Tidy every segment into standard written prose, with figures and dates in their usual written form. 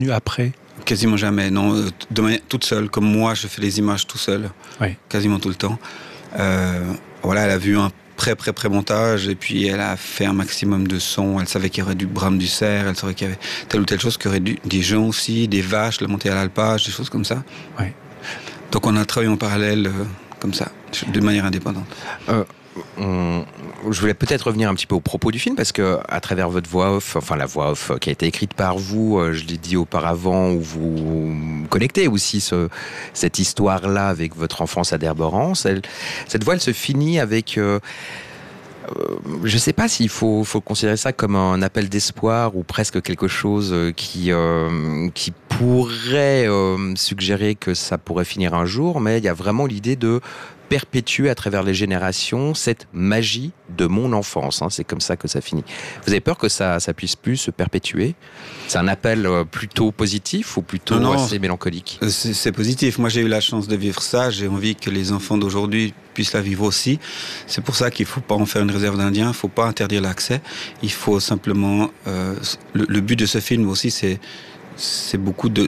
après? Quasiment jamais, non. De manière toute seule, comme moi, je fais les images tout seul, Oui. quasiment tout le temps. Voilà, elle a vu un pré-montage et puis elle a fait un maximum de sons. Elle savait qu'il y aurait du brame du cerf, elle savait qu'il y avait telle ou telle chose, qu'il y aurait des gens aussi, des vaches, la montée à l'alpage, des choses comme ça. Oui. Donc on a travaillé en parallèle comme ça, de manière indépendante. Je voulais peut-être revenir un petit peu au propos du film, parce que à travers votre voix off, enfin la voix off qui a été écrite par vous, je l'ai dit auparavant, où vous connectez aussi cette histoire-là avec votre enfance à Derborance. Cette voix, elle se finit avec... je ne sais pas s'il faut considérer ça comme un appel d'espoir ou presque quelque chose qui pourrait suggérer que ça pourrait finir un jour, mais il y a vraiment l'idée de perpétuer à travers les générations cette magie de mon enfance. C'est comme ça que ça finit. vous avez peur que ça puisse plus se perpétuer? C'est un appel plutôt positif ou plutôt assez mélancolique? C'est positif. Moi, j'ai eu la chance de vivre ça. J'ai envie que les enfants d'aujourd'hui puissent la vivre aussi. C'est pour ça qu'il ne faut pas en faire une réserve d'Indiens. Il ne faut pas interdire l'accès. Il faut simplement... le but de ce film aussi, c'est beaucoup de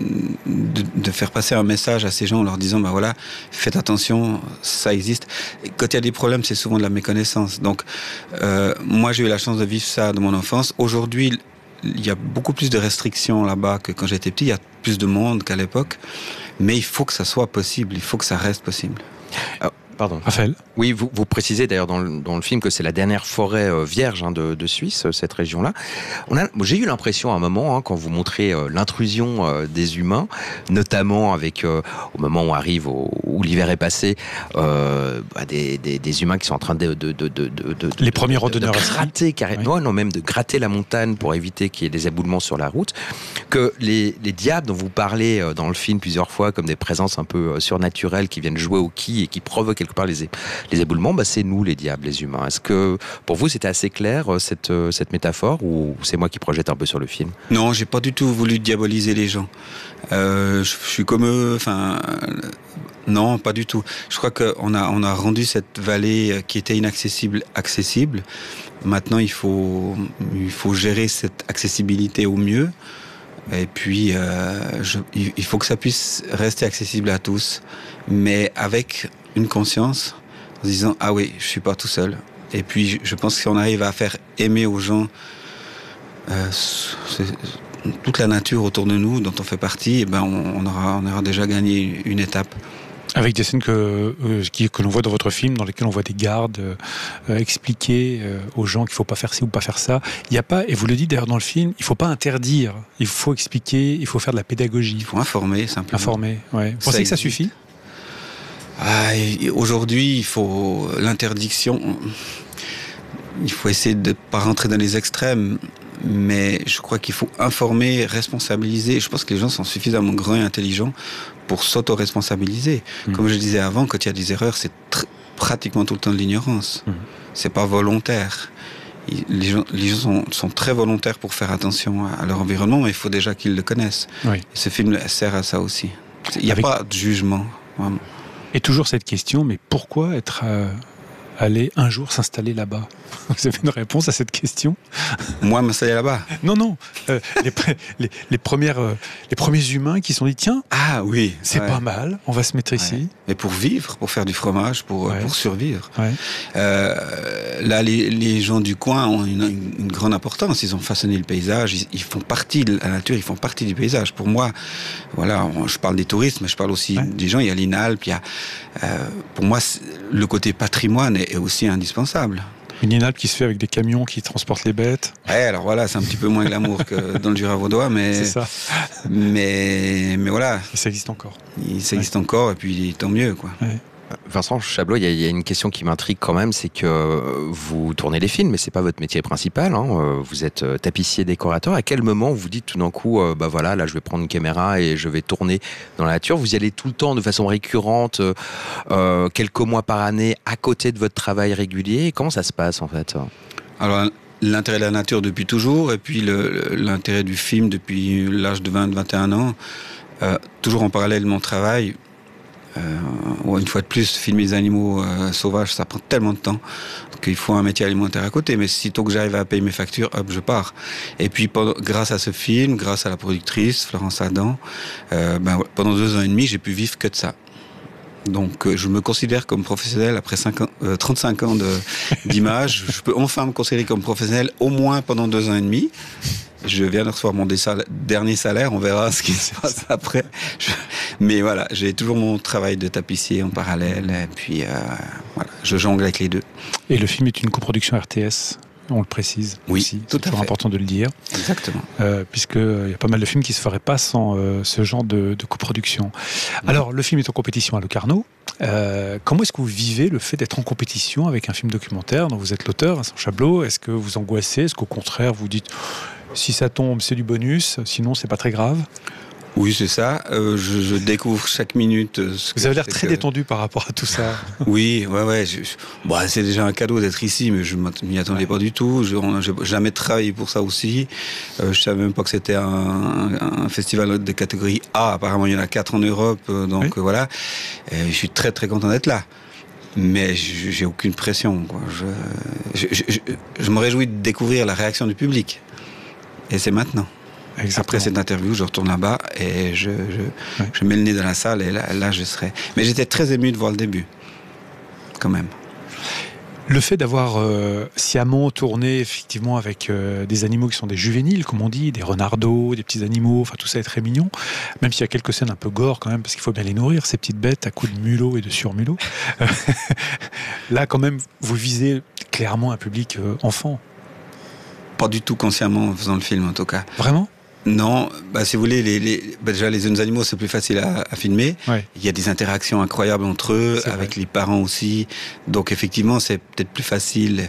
faire passer un message à ces gens en leur disant, voilà, faites attention, ça existe. Et quand il y a des problèmes, c'est souvent de la méconnaissance. Donc, moi, j'ai eu la chance de vivre ça de mon enfance. Aujourd'hui, il y a beaucoup plus de restrictions là-bas que quand j'étais petit. Il y a plus de monde qu'à l'époque. Mais il faut que ça soit possible. Il faut que ça reste possible. Pardon. Raphaël? Oui, vous précisez d'ailleurs dans le film que c'est la dernière forêt vierge de Suisse, cette région-là. J'ai eu l'impression à un moment, quand vous montrez l'intrusion des humains, notamment avec au moment où arrive, où l'hiver est passé, des humains qui sont en train de les premiers randonneurs de gratter carrément, non, même de gratter la montagne pour éviter qu'il y ait des éboulements sur la route, que les diables dont vous parlez dans le film plusieurs fois comme des présences un peu surnaturelles qui viennent jouer au quilles et qui provoquent quelque part les éboulements, c'est nous les diables, les humains. Est-ce que pour vous c'était assez clair cette métaphore, ou c'est moi qui projette un peu sur le film? Non, j'ai pas du tout voulu diaboliser les gens. Je suis comme eux, non, pas du tout. Je crois qu'on a rendu cette vallée qui était inaccessible accessible. Maintenant, il faut gérer cette accessibilité au mieux. Et puis, il faut que ça puisse rester accessible à tous, mais avec une conscience, en se disant, ah oui, je suis pas tout seul. Et puis, je pense que si on arrive à faire aimer aux gens toute la nature autour de nous, dont on fait partie, on aura déjà gagné une étape. Avec des scènes que l'on voit dans votre film, dans lesquelles on voit des gardes expliquer aux gens qu'il ne faut pas faire ci ou pas faire ça. Il n'y a pas, et vous le dites d'ailleurs dans le film, il ne faut pas interdire, il faut expliquer, il faut faire de la pédagogie. Il faut informer, simplement. Informer, ouais. Vous pensez que ça suffit? Aujourd'hui, il faut l'interdiction. Il faut essayer de ne pas rentrer dans les extrêmes, mais je crois qu'il faut informer, responsabiliser. Je pense que les gens sont suffisamment grands et intelligents pour s'auto-responsabiliser. Comme je disais avant, quand il y a des erreurs, c'est pratiquement tout le temps de l'ignorance. C'est pas volontaire. Les gens sont très volontaires pour faire attention à leur environnement, mais il faut déjà qu'ils le connaissent. Oui. Et ce film sert à ça aussi. Il n'y a pas de jugement, vraiment. Et toujours cette question, mais pourquoi être aller un jour s'installer là-bas? Vous avez une réponse à cette question? Moi, m'installer là-bas? Non. Les premiers humains qui se sont dit, tiens, oui, c'est pas mal, on va se mettre ici. Mais pour vivre, pour faire du fromage, pour survivre. Ouais. Là, les gens du coin ont une grande importance. Ils ont façonné le paysage, ils font partie de la nature, ils font partie du paysage. Pour moi, voilà, je parle des touristes, mais je parle aussi des gens. Il y a l'INALP, pour moi, le côté patrimoine est aussi indispensable. Une INALP qui se fait avec des camions qui transportent les bêtes. Alors voilà, c'est un petit peu moins glamour que dans le Jura vaudois, mais c'est ça. Mais voilà. Et ça existe encore. Ça existe encore, et puis tant mieux, quoi. Ouais. Vincent Chablot, il y a une question qui m'intrigue quand même, c'est que vous tournez les films, mais c'est pas votre métier principal. Vous êtes tapissier, décorateur. À quel moment vous dites tout d'un coup, voilà, là je vais prendre une caméra et je vais tourner dans la nature? Vous y allez tout le temps de façon récurrente, quelques mois par année, à côté de votre travail régulier. Comment ça se passe en fait? Alors, l'intérêt de la nature depuis toujours, et puis l'intérêt du film depuis l'âge de 20-21 ans, toujours en parallèle de mon travail. Une fois de plus, filmer les animaux sauvages, ça prend tellement de temps qu'il faut un métier alimentaire à côté. Mais sitôt que j'arrive à payer mes factures, hop, je pars. Et puis, grâce à ce film, grâce à la productrice, Florence Adam, pendant 2 ans et demi, j'ai pu vivre que de ça. Donc, je me considère comme professionnel après 35 ans d'image. Je peux enfin me considérer comme professionnel au moins pendant 2 ans et demi. Je viens de recevoir mon dernier salaire, on verra ce qui se passe après. Mais voilà, j'ai toujours mon travail de tapissier en parallèle, et puis voilà, je jongle avec les deux. Et le film est une coproduction RTS, on le précise. Oui, aussi. tout à fait. C'est toujours important de le dire. Exactement. Puisqu'il y a pas mal de films qui ne se feraient pas sans ce genre de coproduction. Alors, le film est en compétition à Locarno. Comment est-ce que vous vivez le fait d'être en compétition avec un film documentaire dont vous êtes l'auteur, Vincent Chablot? Est-ce que vous angoissez? Est-ce qu'au contraire, vous dites si ça tombe, c'est du bonus, sinon c'est pas très grave? Oui, c'est ça. Je découvre chaque minute. Vous avez l'air très détendu par rapport à tout ça. Oui, ouais. C'est déjà un cadeau d'être ici, mais je m'y attendais pas du tout. Je n'ai jamais travaillé pour ça aussi. Je savais même pas que c'était un festival de catégorie A. Apparemment, il y en a 4 en Europe, donc voilà. Et je suis très très content d'être là. Mais j'ai aucune pression, quoi. Je me réjouis de découvrir la réaction du public. Et c'est maintenant. Exactement. Après cette interview, je retourne là-bas et je mets le nez dans la salle et là je serai. Mais j'étais très ému de voir le début, quand même. Le fait d'avoir sciemment tourné effectivement avec des animaux qui sont des juvéniles, comme on dit, des renardeaux, des petits animaux, enfin tout ça est très mignon, même s'il y a quelques scènes un peu gore quand même, parce qu'il faut bien les nourrir, ces petites bêtes à coups de mulot et de surmulot. Là quand même, vous visez clairement un public enfant. Pas du tout consciemment en faisant le film en tout cas. Vraiment ? Non, si vous voulez, déjà les jeunes animaux c'est plus facile à filmer. Ouais. Il y a des interactions incroyables entre eux, c'est avec les parents aussi. Donc effectivement, c'est peut-être plus facile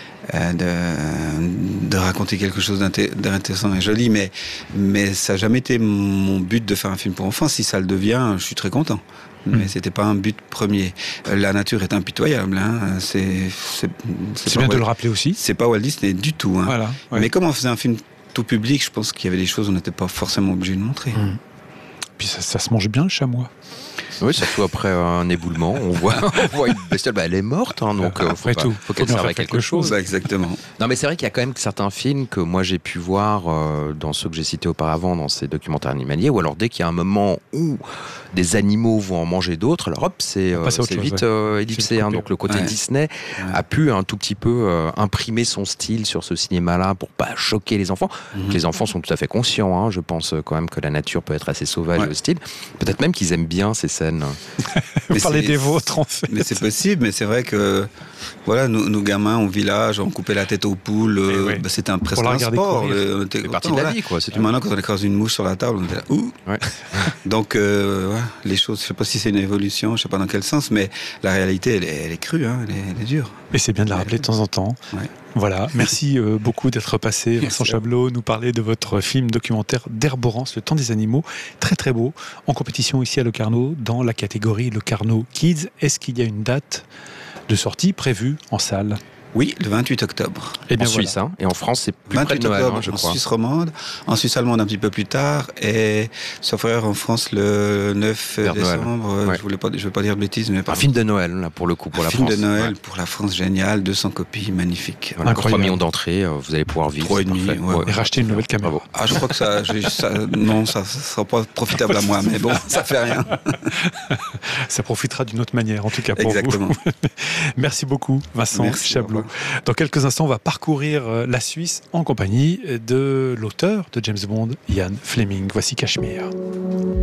de raconter quelque chose d'intéressant et joli, mais ça n'a jamais été mon but de faire un film pour enfants. Si ça le devient, je suis très content. Mais c'était pas un but premier. La nature est impitoyable. Hein. C'est bien de le rappeler aussi. C'est pas Walt Disney du tout. Hein. Voilà, ouais. Mais comme on faisait un film tout public, je pense qu'il y avait des choses où on n'était pas forcément obligé de montrer. Puis ça se mange bien le chamois. Oui, surtout après un éboulement, on voit une bestiole, elle est morte, hein, donc faut qu'elle serve à quelque chose. Exactement. Non, mais c'est vrai qu'il y a quand même certains films que moi j'ai pu voir dans ceux que j'ai cités auparavant, dans ces documentaires animaliers, ou alors dès qu'il y a un moment où des animaux vont en manger d'autres, alors hop, c'est vite ellipsé. Hein, donc le côté Disney a pu un tout petit peu imprimer son style sur ce cinéma-là pour pas choquer les enfants. Les enfants sont tout à fait conscients, hein, je pense quand même que la nature peut être assez sauvage et hostile. Peut-être même qu'ils aiment bien ces scènes. Vous parlez des vôtres en fait. Mais c'est possible, mais c'est vrai que voilà, nos gamins au village, on coupait la tête aux poules, c'était presque un sport. C'est partie de la vie, quoi. Et maintenant, quand on écrase une mouche sur la table, on était là, ouh. Ouais. Donc, les choses, je sais pas si c'est une évolution, je sais pas dans quel sens, mais la réalité, elle est crue, hein, elle est dure. Et c'est bien de la rappeler de temps en temps. Ouais. Voilà, merci beaucoup d'être passé, Vincent Chablot, nous parler de votre film documentaire d'Herborance, Le Temps des animaux, très très beau, en compétition ici à Locarno, dans la catégorie Locarno Kids. Est-ce qu'il y a une date de sortie prévue en salle ? Oui, le 28 octobre. Et bien en Suisse, hein. Et en France, c'est plus près de Noël, octobre, je crois. En Suisse romande, en Suisse allemande un petit peu plus tard, et sauf erreur en France le 9 décembre. Ouais. Je ne veux pas dire de bêtises, mais un film de Noël, là, pour le coup, pour la France. Un film de Noël pour la France, génial, 200 copies, magnifique. Voilà, 3 millions d'entrées, vous allez pouvoir vivre. 3,5. Et racheter une nouvelle caméra. Ah, je crois que ça sera pas profitable à moi, mais bon, ça fait rien. Ça profitera d'une autre manière, en tout cas pour Exactement. vous. Merci beaucoup, Vincent Chablot. Dans quelques instants, on va parcourir la Suisse en compagnie de l'auteur de James Bond, Ian Fleming. Voici Cachemire.